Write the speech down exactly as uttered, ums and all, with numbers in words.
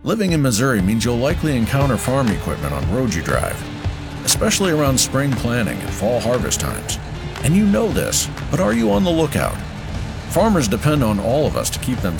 Living in Missouri means you'll likely encounter farm equipment on roads you drive, especially around spring planting and fall harvest times. And you know this, but are you on the lookout? Farmers depend on all of us to keep them